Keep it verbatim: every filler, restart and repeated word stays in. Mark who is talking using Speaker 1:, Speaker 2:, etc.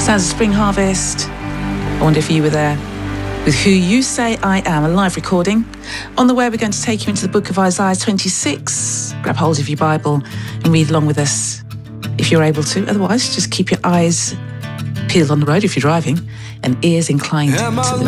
Speaker 1: Sounds of Spring Harvest. I wonder if you were there with Who You Say I Am, a live recording. On the way, we're going to take you into the book of Isaiah twenty-six. Grab hold of your Bible and read along with us if you're able to. Otherwise, just keep your eyes peeled on the road if you're driving and ears inclined to the